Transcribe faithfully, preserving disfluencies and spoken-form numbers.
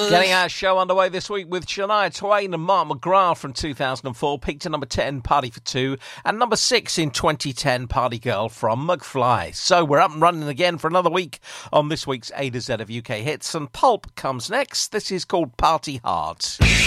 Getting our show underway this week with Shania Twain and Mark McGrath from two thousand four, peaked at number ten, Party for Two, and number six in twenty ten, Party Girl from McFly. So we're up and running again for another week on this week's A to Z of U K hits, and Pulp comes next. This is called Party Hard.